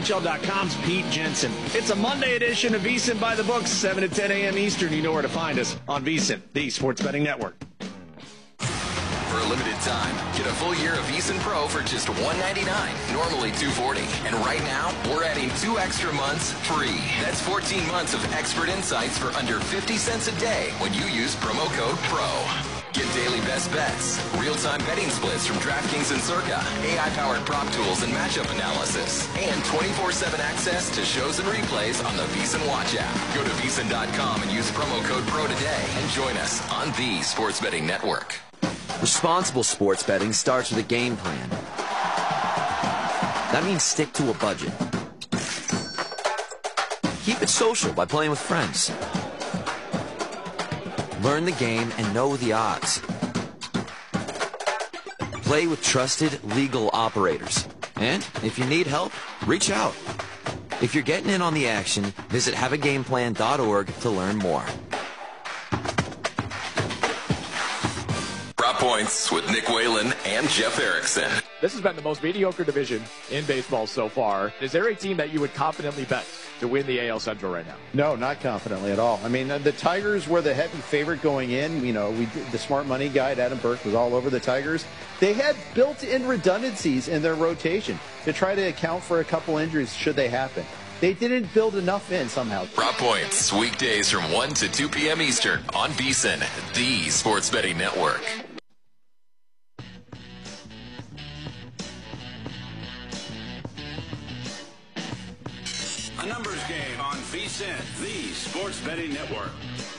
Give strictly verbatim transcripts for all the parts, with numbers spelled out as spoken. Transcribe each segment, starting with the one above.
H L dot com's Pete Jensen. It's a Monday edition of VSiN by the Books, seven to ten a.m. Eastern. You know where to find us on VSiN, the Sports Betting Network. For a limited time, get a full year of VSiN Pro for just one hundred ninety-nine dollars, normally two hundred forty dollars. And right now, we're adding two extra months free. That's fourteen months of expert insights for under fifty cents a day when you use promo code PRO. Get daily best bets, real-time betting splits from DraftKings and Circa, A I-powered prop tools and matchup analysis, and twenty-four seven access to shows and replays on the VSiN Watch app. Go to V S I N dot com and use promo code PRO today and join us on the Sports Betting Network. Responsible sports betting starts with a game plan. That means stick to a budget. Keep it social by playing with friends. Learn the game and know the odds. Play with trusted, legal operators. And if you need help, reach out. If you're getting in on the action, visit have a game plan dot org to learn more. Prop Points with Nick Whalen and Jeff Erickson. This has been the most mediocre division in baseball so far. Is there a team that you would confidently bet to win the A L Central right now? No, not confidently at all. I mean, the Tigers were the heavy favorite going in. You know, we the smart money guy, Adam Burke, was all over the Tigers. They had built-in redundancies in their rotation to try to account for a couple injuries should they happen. They didn't build enough in somehow. Prop Points, weekdays from one to two p.m. Eastern on VSiN, the Sports Betting Network. A numbers game on VSiN, the Sports Betting Network.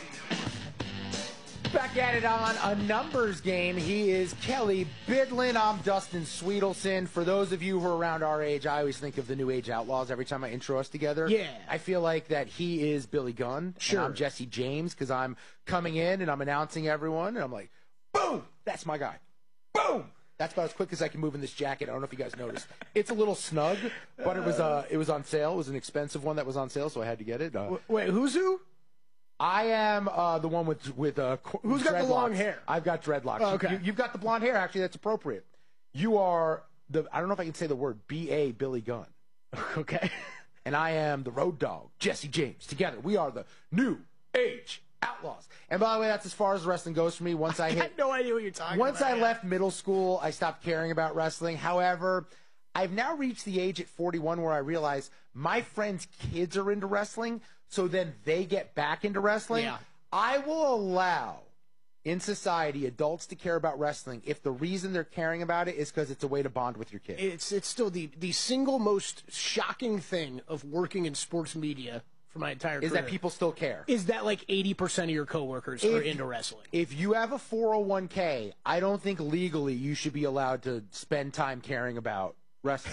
Back at it on a numbers game. He is Kelly Bidlin. I'm Dustin Sweetelson. For those of you who are around our age, I always think of the New Age Outlaws every time I intro us together. Yeah. I feel like that he is Billy Gunn. Sure. And I'm Jesse James because I'm coming in and I'm announcing everyone. And I'm like, boom, that's my guy. Boom. That's about as quick as I can move in this jacket. I don't know if you guys noticed. It's a little snug, but it was uh, it was on sale. It was an expensive one that was on sale, so I had to get it. Uh, Wait, who's who? I am uh, the one with with uh, who's got the long hair? I've got dreadlocks. Oh, okay, you, you've got the blonde hair. Actually, that's appropriate. You are the I don't know if I can say the word B A Billy Gunn. Okay, and I am the Road Dog Jesse James. Together, we are the New Age Outlaws. And by the way, that's as far as wrestling goes for me. Once I hit, I had no idea what you're talking once about. Once I left middle school, I stopped caring about wrestling. However, I've now reached the age at forty-one where I realize my friends' kids are into wrestling, so then they get back into wrestling. Yeah. I will allow in society adults to care about wrestling if the reason they're caring about it is because it's a way to bond with your kid. It's it's still the the single most shocking thing of working in sports media for my entire is career. that people still care. Is that like eighty percent of your coworkers if, are into wrestling? If you have a four oh one k, I don't think legally you should be allowed to spend time caring about wrestling.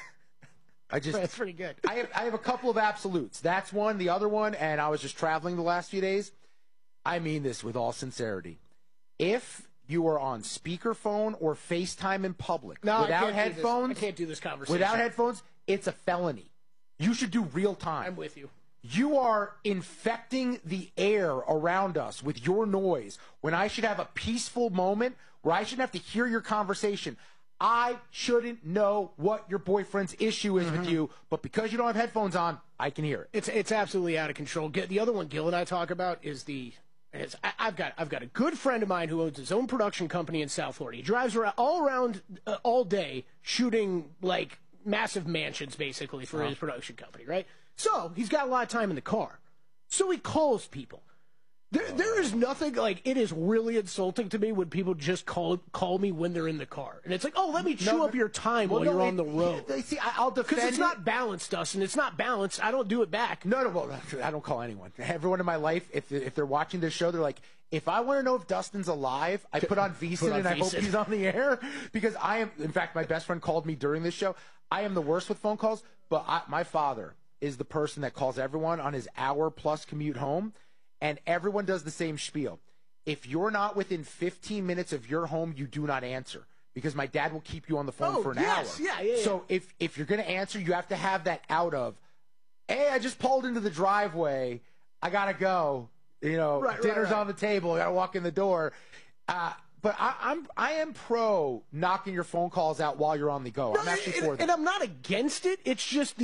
I just That's pretty good. I have I have a couple of absolutes. That's one. The other one, and I was just traveling the last few days. I mean this with all sincerity. If you are on speakerphone or FaceTime in public no, without I can't headphones, do this. I can't do this conversation. Without headphones, it's a felony. You should do real time. I'm with you. You are infecting the air around us with your noise when I should have a peaceful moment where I shouldn't have to hear your conversation. I shouldn't know what your boyfriend's issue is mm-hmm. with you, but because you don't have headphones on, I can hear it. It's it's absolutely out of control. The other one Gil and I talk about is the is I, I've got I've got a good friend of mine who owns his own production company in South Florida. He drives around all around uh, all day shooting like massive mansions basically for oh. his production company, right? So he's got a lot of time in the car. So he calls people. There, there is nothing, like, it is really insulting to me when people just call call me when they're in the car. And it's like, oh, let me chew no, up your time well, while no, you're it, on the road. Yeah, see, I'll defend Because it's it. not balanced, Dustin. It's not balanced. I don't do it back. No, no, well, I don't call anyone. Everyone in my life, if if they're watching this show, they're like, if I want to know if Dustin's alive, I put on VSiN and I hope he's on the air. Because I am, in fact, my best friend called me during this show. I am the worst with phone calls, but I, my father is the person that calls everyone on his hour-plus commute home. And everyone does the same spiel. If you're not within fifteen minutes of your home, you do not answer. Because my dad will keep you on the phone oh, for an yes, hour. Yeah, yeah, yeah. So if, if you're going to answer, you have to have that out of, hey, I just pulled into the driveway. I got to go. You know, right, dinner's right, right. on the table. I got to walk in the door. Uh, but I, I'm I am pro knocking your phone calls out while you're on the go. No, I'm actually and, for that. And I'm not against it. It's just the